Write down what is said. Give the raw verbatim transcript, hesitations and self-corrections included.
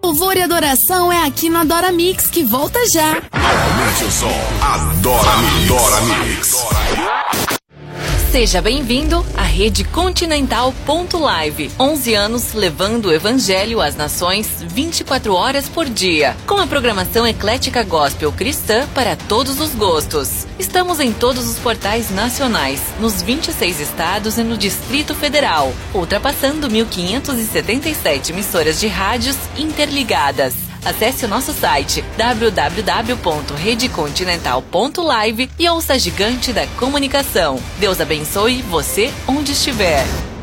Louvor e adoração é aqui no Adora Mix, que volta já. Aumente o som. Adora Mix. Adora Mix. Seja bem-vindo à Rede Continental ponto Live. onze anos levando o evangelho às nações vinte e quatro horas por dia. Com a programação eclética gospel cristã para todos os gostos. Estamos em todos os portais nacionais, nos vinte e seis estados e no Distrito Federal, ultrapassando mil quinhentas e setenta e sete emissoras de rádios interligadas. Acesse o nosso site w w w ponto rede continental ponto live e ouça a gigante da comunicação. Deus abençoe você onde estiver.